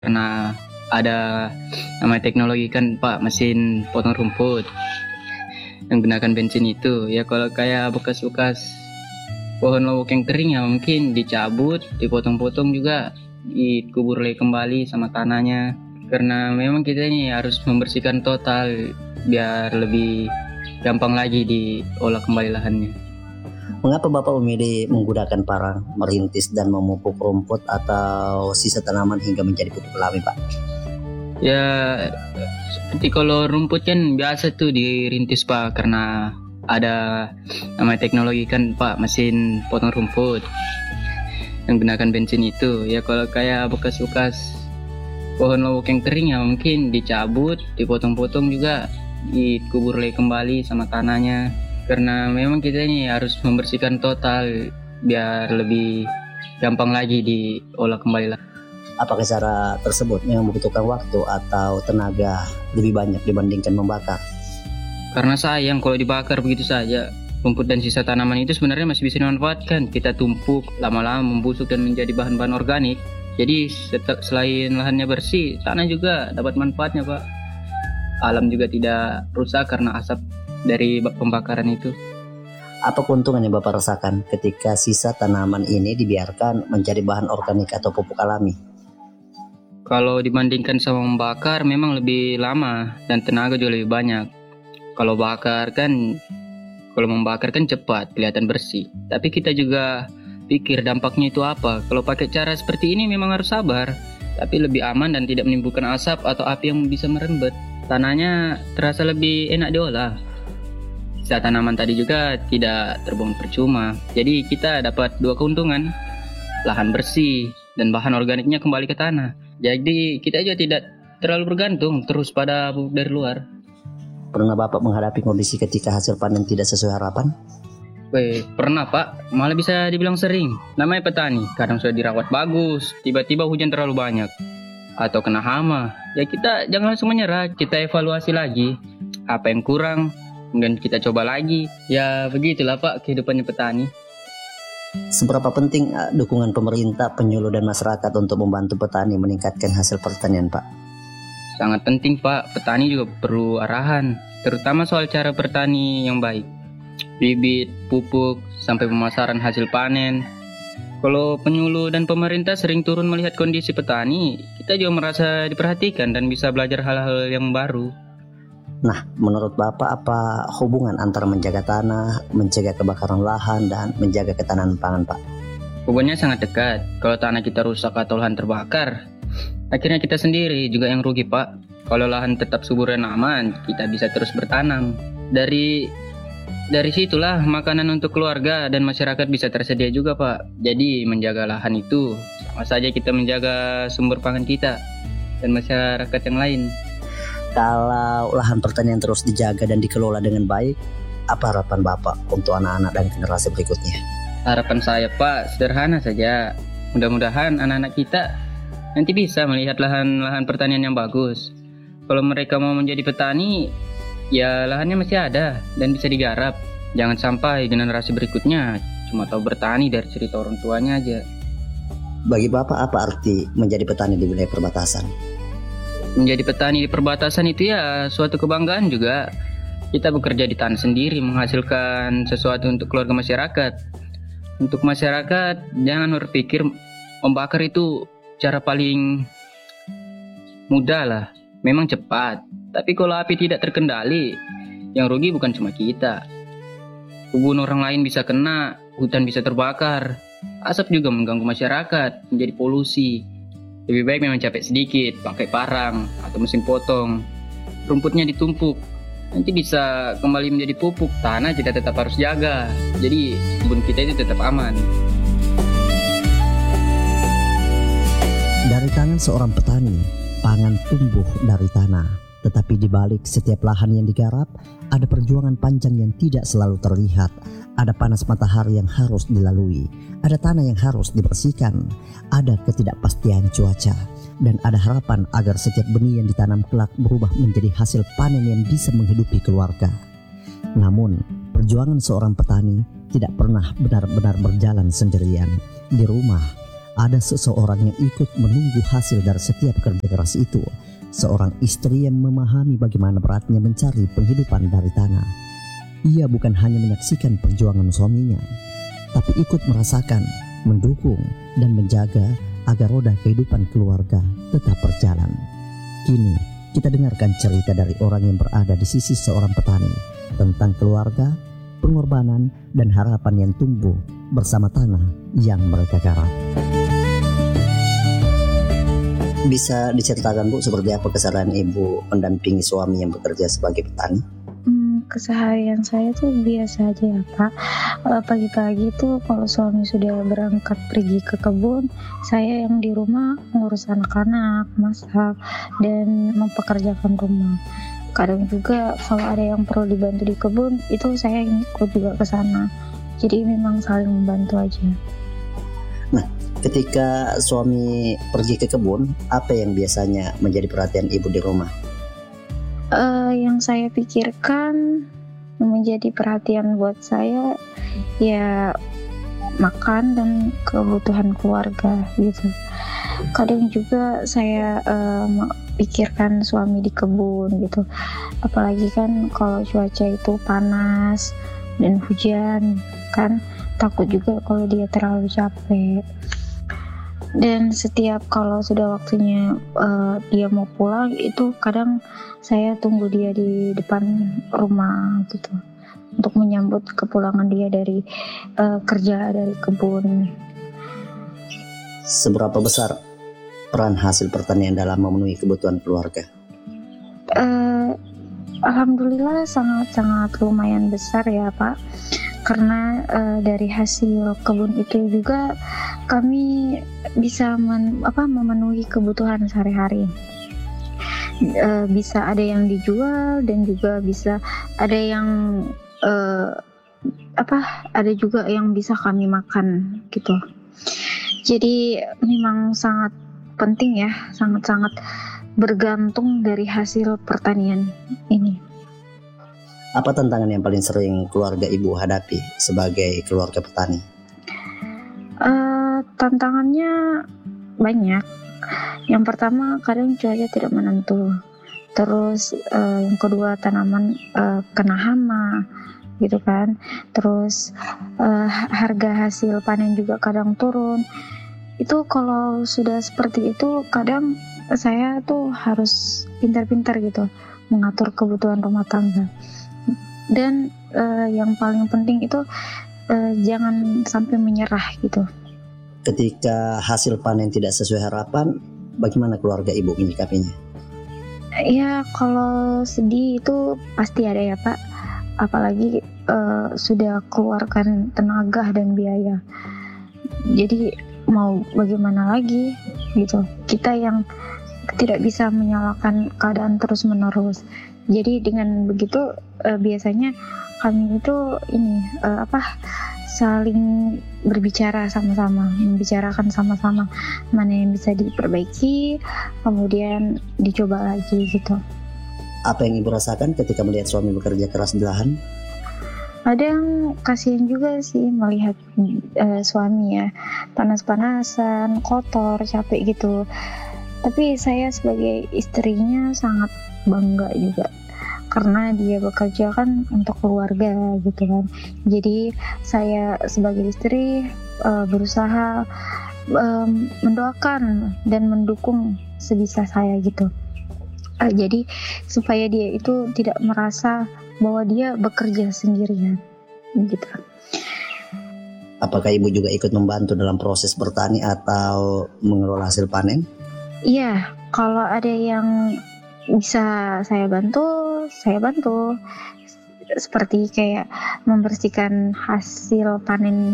Karena ada namanya teknologi kan Pak, mesin potong rumput yang gunakan bensin itu. Ya kalau kayak bekas-bekas pohon lobok yang kering ya mungkin dicabut, dipotong-potong juga, dikubur lagi kembali sama tanahnya. Karena memang kita ini harus membersihkan total biar lebih gampang lagi diolah kembali lahannya. Mengapa Bapak memilih menggunakan parang, merintis dan memupuk rumput atau sisa tanaman hingga menjadi pupuk alami, Pak? Ya seperti kalau rumput kan biasa tuh dirintis Pak, karena ada namanya teknologi kan Pak, mesin potong rumput yang gunakan bensin itu. Ya kalau kayak bekas-bekas pohon lobok yang kering ya mungkin dicabut, dipotong-potong juga, dikubur lagi kembali sama tanahnya. Karena memang kita ini harus membersihkan total biar lebih gampang lagi diolah kembali lah. Apakah cara tersebut memang membutuhkan waktu atau tenaga lebih banyak dibandingkan membakar? Karena sayang kalau dibakar begitu saja. Rumput dan sisa tanaman itu sebenarnya masih bisa dimanfaatkan. Kita tumpuk, lama-lama membusuk dan menjadi bahan-bahan organik. Jadi selain lahannya bersih, tanah juga dapat manfaatnya Pak. Alam juga tidak rusak karena asap dari pembakaran itu. Apa keuntungan yang Bapak rasakan ketika sisa tanaman ini dibiarkan menjadi bahan organik atau pupuk alami? Kalau dibandingkan sama membakar memang lebih lama dan tenaga juga lebih banyak. Kalau membakar kan cepat, kelihatan bersih. Tapi kita juga pikir dampaknya itu apa. Kalau pakai cara seperti ini memang harus sabar, tapi lebih aman dan tidak menimbulkan asap atau api yang bisa merembet. Tanahnya terasa lebih enak diolah. Sisa tanaman tadi juga tidak terbuang percuma. Jadi kita dapat dua keuntungan, lahan bersih dan bahan organiknya kembali ke tanah. Jadi kita juga tidak terlalu bergantung terus pada pupuk dari luar. Pernah Bapak menghadapi kondisi ketika hasil panen tidak sesuai harapan? Pernah Pak, malah bisa dibilang sering. Namanya petani, kadang sudah dirawat bagus, tiba-tiba hujan terlalu banyak atau kena hama. Ya kita jangan langsung menyerah, kita evaluasi lagi apa yang kurang, kemudian kita coba lagi. Ya begitulah Pak kehidupannya petani. Seberapa penting dukungan pemerintah, penyuluh dan masyarakat untuk membantu petani meningkatkan hasil pertanian, Pak? Sangat penting Pak, petani juga perlu arahan, terutama soal cara bertani yang baik. Bibit, pupuk, sampai pemasaran hasil panen. Kalau penyuluh dan pemerintah sering turun melihat kondisi petani, kita juga merasa diperhatikan dan bisa belajar hal-hal yang baru. Nah, menurut Bapak apa hubungan antara menjaga tanah, mencegah kebakaran lahan, dan menjaga ketahanan pangan, Pak? Hubungannya sangat dekat. Kalau tanah kita rusak atau lahan terbakar, akhirnya kita sendiri juga yang rugi, Pak. Kalau lahan tetap subur dan aman, kita bisa terus bertanam. Dari situlah makanan untuk keluarga dan masyarakat bisa tersedia juga Pak. Jadi menjaga lahan itu sama saja kita menjaga sumber pangan kita dan masyarakat yang lain. Kalau lahan pertanian terus dijaga dan dikelola dengan baik, apa harapan Bapak untuk anak-anak dan generasi berikutnya? Harapan saya Pak sederhana saja. Mudah-mudahan anak-anak kita nanti bisa melihat lahan-lahan pertanian yang bagus. Kalau mereka mau menjadi petani, ya lahannya masih ada dan bisa digarap. Jangan sampai generasi berikutnya cuma tahu bertani dari cerita orang tuanya aja. Bagi Bapak apa arti menjadi petani di wilayah perbatasan? Menjadi petani di perbatasan itu ya suatu kebanggaan juga. Kita bekerja di tanah sendiri menghasilkan sesuatu untuk keluarga masyarakat. Untuk masyarakat jangan berpikir membakar itu cara paling mudah lah. Memang cepat, tapi kalau api tidak terkendali, yang rugi bukan cuma kita. Kebun orang lain bisa kena, hutan bisa terbakar, asap juga mengganggu masyarakat, menjadi polusi. Lebih baik memang capek sedikit, pakai parang atau mesin potong. Rumputnya ditumpuk, nanti bisa kembali menjadi pupuk. Tanah kita tetap harus jaga, jadi kebun kita itu tetap aman. Dari tangan seorang petani, pangan tumbuh dari tanah. Tetapi di balik setiap lahan yang digarap, ada perjuangan panjang yang tidak selalu terlihat. Ada panas matahari yang harus dilalui, ada tanah yang harus dibersihkan, ada ketidakpastian cuaca, dan ada harapan agar setiap benih yang ditanam kelak berubah menjadi hasil panen yang bisa menghidupi keluarga. Namun, perjuangan seorang petani tidak pernah benar-benar berjalan sendirian. Di rumah, Ada seseorang yang ikut menunggu hasil dari setiap kerja keras itu. Seorang istri yang memahami bagaimana beratnya mencari penghidupan dari tanah. Ia bukan hanya menyaksikan perjuangan suaminya, tapi ikut merasakan, mendukung, dan menjaga agar roda kehidupan keluarga tetap berjalan. Kini, kita dengarkan cerita dari orang yang berada di sisi seorang petani tentang keluarga, pengorbanan, dan harapan yang tumbuh bersama tanah yang mereka garap. Bisa diceritakan Bu, seperti apa keseharian Ibu mendampingi suami yang bekerja sebagai petani? Keseharian saya tuh biasa aja ya Pak. Pagi-pagi tuh kalau suami sudah berangkat pergi ke kebun, saya yang di rumah ngurus anak-anak, masak, dan mempekerjakan rumah. Kadang juga kalau ada yang perlu dibantu di kebun, itu saya yang ikut juga ke sana. Jadi memang saling membantu aja. Nah, ketika suami pergi ke kebun, apa yang biasanya menjadi perhatian Ibu di rumah? Yang saya pikirkan menjadi perhatian buat saya ya makan dan kebutuhan keluarga gitu. Kadang juga saya pikirkan suami di kebun gitu. Apalagi kan kalau cuaca itu panas dan hujan kan, takut juga kalau dia terlalu capek. Dan setiap kalau sudah waktunya dia mau pulang, itu kadang saya tunggu dia di depan rumah gitu untuk menyambut kepulangan dia dari kerja dari kebun. Seberapa besar peran hasil pertanian dalam memenuhi kebutuhan keluarga? Alhamdulillah sangat lumayan besar ya Pak, karena dari hasil kebun itu juga kami bisa memenuhi kebutuhan sehari-hari. Bisa ada yang dijual dan juga bisa ada yang ada juga yang bisa kami makan gitu. Jadi memang sangat penting ya, sangat bergantung dari hasil pertanian ini. Apa tantangan yang paling sering keluarga Ibu hadapi sebagai keluarga petani? Tantangannya banyak. Yang pertama kadang cuaca tidak menentu. Terus yang kedua tanaman kena hama gitu kan. Terus harga hasil panen juga kadang turun. Itu kalau sudah seperti itu kadang saya tuh harus pintar-pintar gitu mengatur kebutuhan rumah tangga. Dan yang paling penting itu jangan sampai menyerah gitu. Ketika hasil panen tidak sesuai harapan, bagaimana keluarga Ibu menyikapinya? Ya kalau sedih itu pasti ada ya Pak. Apalagi sudah keluarkan tenaga dan biaya. Jadi mau bagaimana lagi gitu. Kita yang tidak bisa menyalahkan keadaan terus-menerus. Jadi dengan begitu biasanya kami itu saling berbicara sama-sama, membicarakan sama-sama mana yang bisa diperbaiki, kemudian dicoba lagi gitu. Apa yang Ibu rasakan ketika melihat suami bekerja keras di lahan? Ada yang kasihan juga sih melihat suami ya, panas-panasan, kotor, capek gitu. Tapi saya sebagai istrinya sangat bangga juga karena dia bekerja kan untuk keluarga gitu kan. Jadi saya sebagai istri berusaha mendoakan dan mendukung sebisa saya gitu. Jadi supaya dia itu tidak merasa bahwa dia bekerja sendirian gitu. Apakah Ibu juga ikut membantu dalam proses bertani atau mengelola hasil panen? Iya, kalau ada yang bisa saya bantu. Seperti kayak membersihkan hasil panen,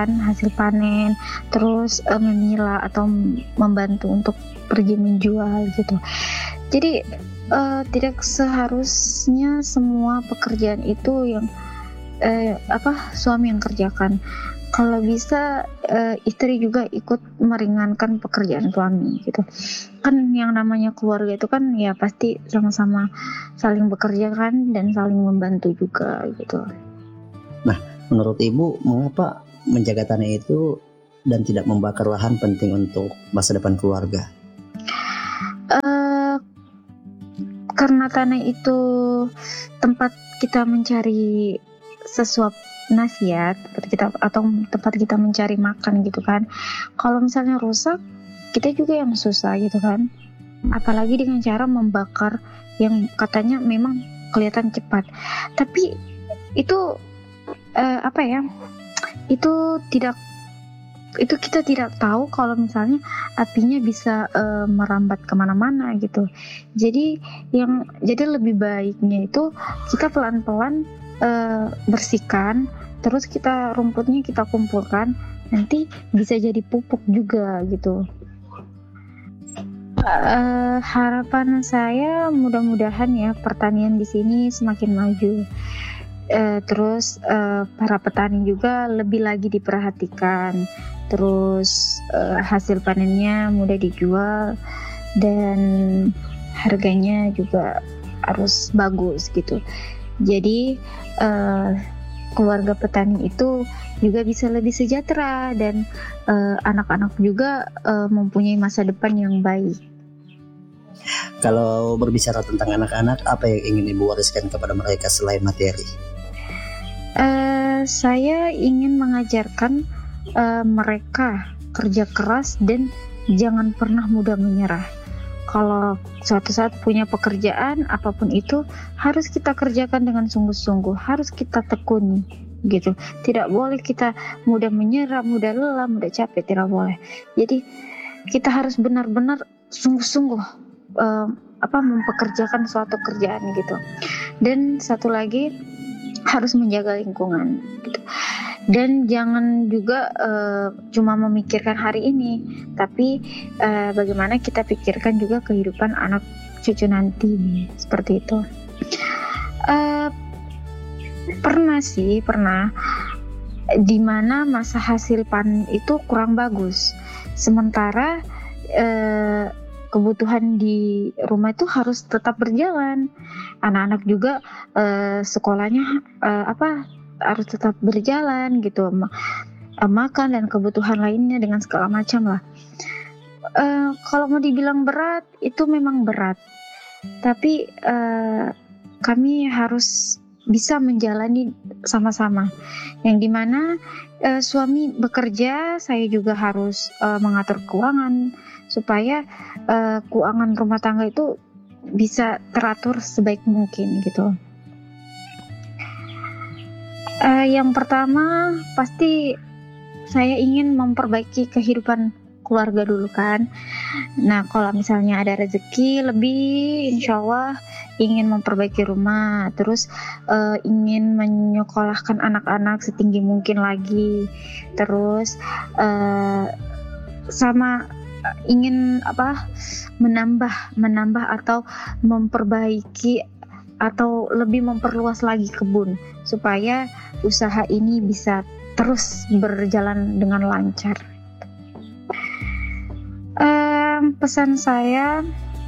terus memilah atau membantu untuk pergi menjual gitu. Jadi tidak seharusnya semua pekerjaan itu yang suami yang kerjakan. Kalau bisa istri juga ikut meringankan pekerjaan suami gitu. Kan yang namanya keluarga itu kan ya pasti sama-sama saling bekerja kan dan saling membantu juga gitu. Nah, menurut Ibu mengapa menjaga tanah itu dan tidak membakar lahan penting untuk masa depan keluarga? Karena tanah itu tempat kita mencari sesuap nasihat atau tempat kita mencari makan gitu kan. Kalau misalnya rusak, kita juga yang susah gitu kan. Apalagi dengan cara membakar yang katanya memang kelihatan cepat. Tapi itu itu kita tidak tahu kalau misalnya apinya bisa merambat kemana-mana gitu. Jadi lebih baiknya itu kita pelan-pelan bersihkan, terus rumputnya kita kumpulkan, nanti bisa jadi pupuk juga gitu. Harapan saya mudah-mudahan ya pertanian di sini semakin maju. Terus para petani juga lebih lagi diperhatikan, terus hasil panennya mudah dijual dan harganya juga harus bagus gitu. Jadi keluarga petani itu juga bisa lebih sejahtera dan anak-anak juga mempunyai masa depan yang baik. Kalau berbicara tentang anak-anak, apa yang ingin Ibu wariskan kepada mereka selain materi? Saya ingin mengajarkan mereka kerja keras dan jangan pernah mudah menyerah. Kalau suatu saat punya pekerjaan apapun itu harus kita kerjakan dengan sungguh-sungguh, harus kita tekuni gitu. Tidak boleh kita mudah menyerah, mudah lelah, mudah capek, tidak boleh. Jadi kita harus benar-benar sungguh-sungguh mempekerjakan suatu kerjaan gitu. Dan satu lagi, harus menjaga lingkungan gitu. Dan jangan juga cuma memikirkan hari ini, tapi bagaimana kita pikirkan juga kehidupan anak cucu nanti, seperti itu. Pernah di mana masa hasil panen itu kurang bagus, sementara kebutuhan di rumah itu harus tetap berjalan. Anak-anak juga sekolahnya harus tetap berjalan gitu, makan dan kebutuhan lainnya dengan segala macam lah. Kalau mau dibilang berat, itu memang berat, tapi kami harus bisa menjalani sama-sama, yang dimana suami bekerja, saya juga harus mengatur keuangan supaya keuangan rumah tangga itu bisa teratur sebaik mungkin gitu. Yang pertama pasti saya ingin memperbaiki kehidupan keluarga dulu kan. Nah, kalau misalnya ada rezeki lebih, insya Allah ingin memperbaiki rumah, terus ingin menyekolahkan anak-anak setinggi mungkin lagi, terus sama ingin menambah atau memperbaiki atau lebih memperluas lagi kebun supaya usaha ini bisa terus berjalan dengan lancar. Pesan saya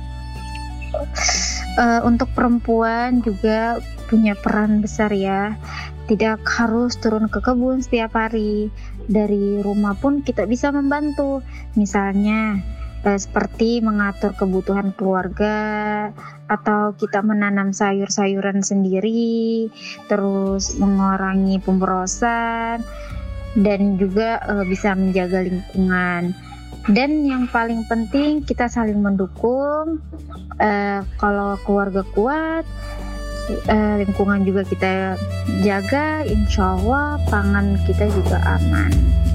untuk perempuan juga punya peran besar ya. Tidak harus turun ke kebun setiap hari. Dari rumah pun kita bisa membantu. Misalnya seperti mengatur kebutuhan keluarga, atau kita menanam sayur-sayuran sendiri, terus mengurangi pemborosan, dan juga bisa menjaga lingkungan. Dan yang paling penting kita saling mendukung. Kalau keluarga kuat, lingkungan juga kita jaga, insya Allah pangan kita juga aman.